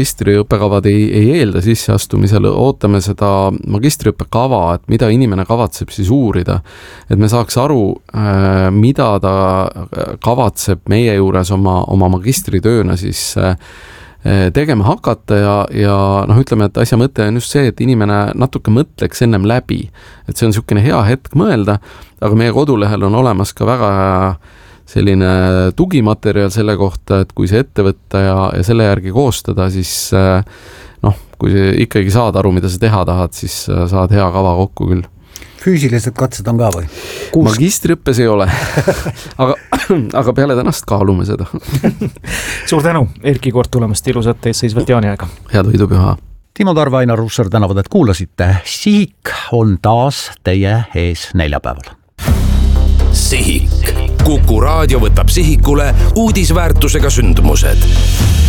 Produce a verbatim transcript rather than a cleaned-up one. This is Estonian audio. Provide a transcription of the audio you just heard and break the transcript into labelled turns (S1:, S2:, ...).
S1: magistriõppekavad ei, ei eelda sisseastumisel, ootame seda magistriõppekava, et mida inimene kavatseb siis uurida, et me saaks aru, mida ta kavatseb meie juures oma, oma magistritööna siis tegema hakata ja, ja noh, ütleme, et asja mõte on just see, et inimene natuke mõtleks ennem läbi, et see on niisugune hea hetk mõelda, aga meie kodulehel on olemas ka väga selline tugimaterjal selle kohta, et kui see ette võtta ja, ja selle järgi koostada, siis noh, kui ikkagi saad aru, mida sa teha tahad, siis saad hea kava kokku küll.
S2: Füüsilised katsed on ka või?
S1: Kuus... Magistriõppes ei ole, aga, aga peale tänast kaalume seda.
S3: Suur tänu, Erki Koort tulemast ilusat eesseisvat jaaniaega.
S1: Head võidupüha.
S2: Timo Tarve, Ainar Russar tänavad, et kuulasite. Sihik on taas teie ees neljapäeval.
S4: Sihik. Kuku raadio võtab sihikule uudisväärtusega sündmused.